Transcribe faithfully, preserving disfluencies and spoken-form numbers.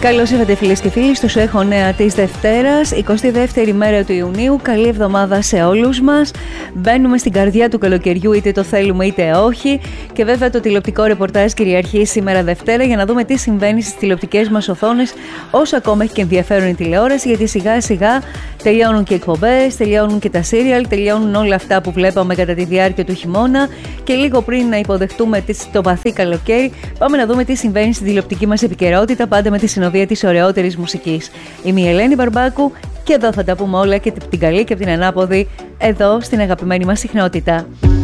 Καλώς ήρθατε φίλες και φίλοι στο Σου Έχω Νέα της Δευτέρας, εικοστή δεύτερη μέρα του Ιουνίου. Καλή εβδομάδα σε όλους μας. Μπαίνουμε στην καρδιά του καλοκαιριού, είτε το θέλουμε είτε όχι. Και βέβαια το τηλεοπτικό ρεπορτάζ κυριαρχεί σήμερα Δευτέρα για να δούμε τι συμβαίνει στις τηλεοπτικές μας οθόνες, όσο ακόμα έχει και ενδιαφέρον η τηλεόραση, γιατί σιγά σιγά τελειώνουν και οι εκπομπές, τελειώνουν και τα σύριαλ, τελειώνουν όλα αυτά που βλέπαμε κατά τη διάρκεια του χειμώνα. Και λίγο πριν να υποδεχτούμε το βαθύ καλοκαίρι, πάμε να δούμε τι συμβαίνει στην τηλεοπτική μας επικαιρότητα, πάντα με τη συνοδεία της ωραιότερης μουσικής. Είμαι η Ελένη Μπαρμπάκου και εδώ θα τα πούμε όλα, και την καλή και την ανάποδη, εδώ στην αγαπημένη μας συχνότητα.